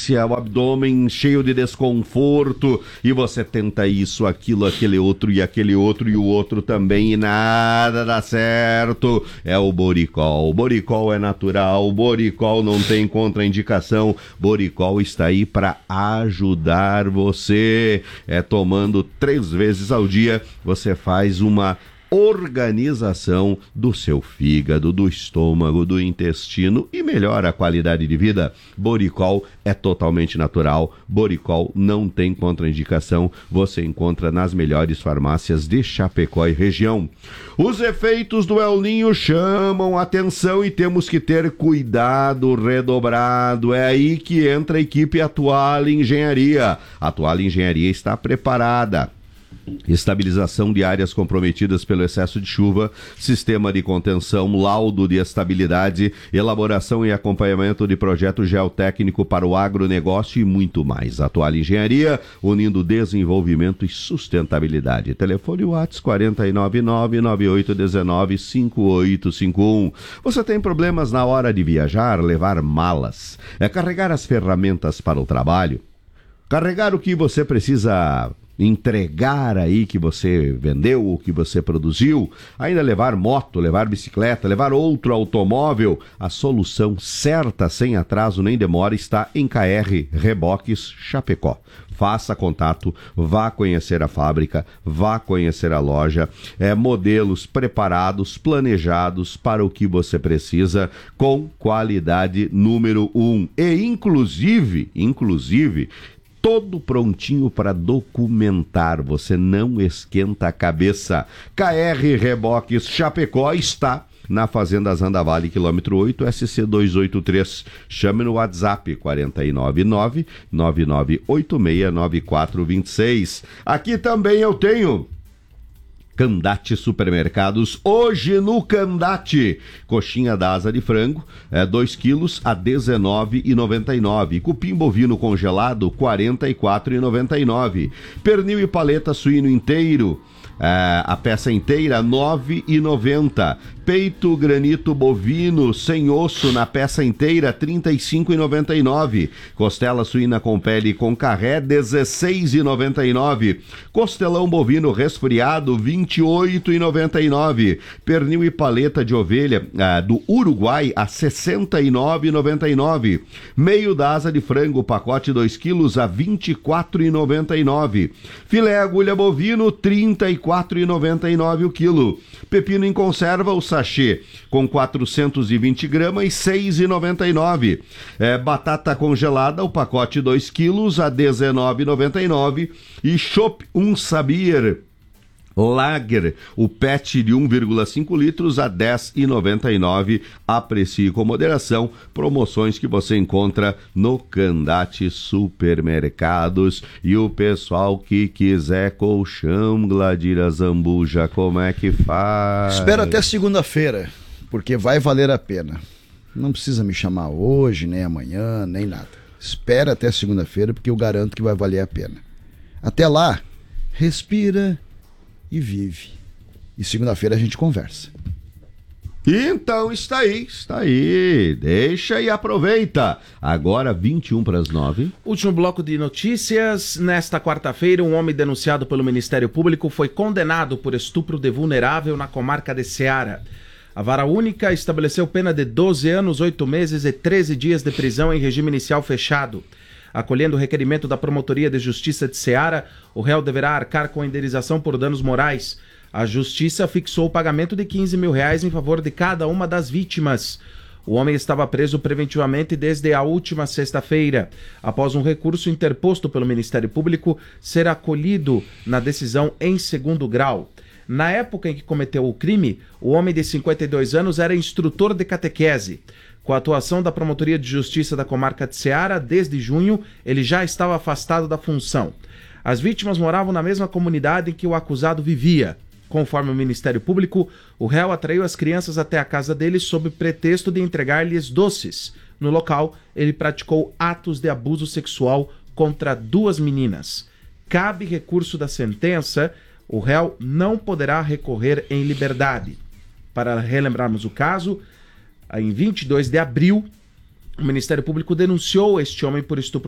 ânsia, o abdômen cheio de desconforto, e você tenta isso, aquilo, aquele outro e o outro também, e nada dá certo. É o Boricol. O Boricol é natural, o Boricol não tem contraindicação, Boricol está aí para ajudar você. Tomando 3 vezes ao dia, você faz uma organização do seu fígado, do estômago, do intestino e melhora a qualidade de vida. Boricol é totalmente natural, Boricol não tem contraindicação, você encontra nas melhores farmácias de Chapecó e região. Os efeitos do El Ninho chamam atenção e temos que ter cuidado redobrado. É aí que entra a equipe Atual Engenharia. A Atual Engenharia está preparada. Estabilização de áreas comprometidas pelo excesso de chuva, sistema de contenção, laudo de estabilidade, elaboração e acompanhamento de projeto geotécnico para o agronegócio e muito mais. Atual Engenharia, unindo desenvolvimento e sustentabilidade. Telefone WhatsApp 499-9819-5851. Você tem problemas na hora de viajar, levar malas, carregar as ferramentas para o trabalho, carregar o que você precisa entregar aí que você vendeu, o que você produziu, ainda levar moto, levar bicicleta, levar outro automóvel. A solução certa, sem atraso nem demora, está em KR Reboques Chapecó. Faça contato, vá conhecer a fábrica, vá conhecer a loja, modelos preparados, planejados para o que você precisa, com qualidade número 1. E inclusive, todo prontinho para documentar, você não esquenta a cabeça. KR Reboques Chapecó está na Fazenda Zandavale, quilômetro 8, SC 283. Chame no WhatsApp 499-9986-9426. Aqui também eu tenho Candate Supermercados. Hoje no Candate, coxinha da asa de frango, 2 quilos a R$19,99. Cupim bovino congelado, R$44,99. Pernil e paleta suíno inteiro, a peça inteira, R$9,90. Peito granito bovino sem osso na peça inteira, R$35,99. Costela suína com pele com carré, R$16,99. Costelão bovino resfriado, R$28,99. Pernil e paleta de ovelha do Uruguai a R$69,99. Meio da asa de frango, pacote 2 quilos a R$24,99. Filé agulha bovino, R$34,99 o quilo. Pepino em conserva, o sachê com 420 gramas e R$6,99. Batata congelada, o pacote 2 quilos a R$19,99. E chopp Sabir Lager, o PET de 1,5 litros a R$10,99. Aprecie com moderação. Promoções que você encontra no Candate Supermercados. E o pessoal que quiser colchão, Gladira Zambuja, como é que faz? Espera até segunda-feira, porque vai valer a pena. Não precisa me chamar hoje, nem amanhã, nem nada. Espera até segunda-feira, porque eu garanto que vai valer a pena. Até lá, respira e vive. E segunda-feira a gente conversa. Então está aí. Deixa e aproveita. Agora 8:21. Último bloco de notícias. Nesta quarta-feira, um homem denunciado pelo Ministério Público foi condenado por estupro de vulnerável na comarca de Ceará. A Vara Única estabeleceu pena de 12 anos, 8 meses e 13 dias de prisão em regime inicial fechado. Acolhendo o requerimento da Promotoria de Justiça de Ceará, o réu deverá arcar com a indenização por danos morais. A Justiça fixou o pagamento de R$15 mil em favor de cada uma das vítimas. O homem estava preso preventivamente desde a última sexta-feira, após um recurso interposto pelo Ministério Público ser acolhido na decisão em segundo grau. Na época em que cometeu o crime, o homem de 52 anos era instrutor de catequese. Com a atuação da Promotoria de Justiça da Comarca de Ceará, desde junho, ele já estava afastado da função. As vítimas moravam na mesma comunidade em que o acusado vivia. Conforme o Ministério Público, o réu atraiu as crianças até a casa dele sob pretexto de entregar-lhes doces. No local, ele praticou atos de abuso sexual contra 2 meninas. Cabe recurso da sentença, o réu não poderá recorrer em liberdade. Para relembrarmos o caso, em 22 de abril, o Ministério Público denunciou este homem por estupro